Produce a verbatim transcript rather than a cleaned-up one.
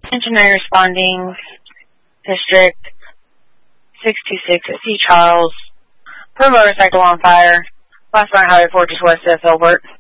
Engineer responding, District six two six at C. Charles. Per motorcycle on fire. Last night, Highway four just west of Filbert.